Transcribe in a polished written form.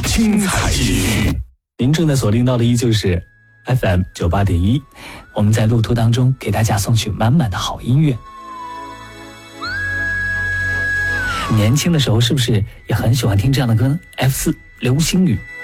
精彩继续。 您正在锁定到的依旧是 FM 98.1，我们在路途当中给大家送去满满的好音乐。年轻的时候是不是也很喜欢听这样的歌呢？ F4 流星雨。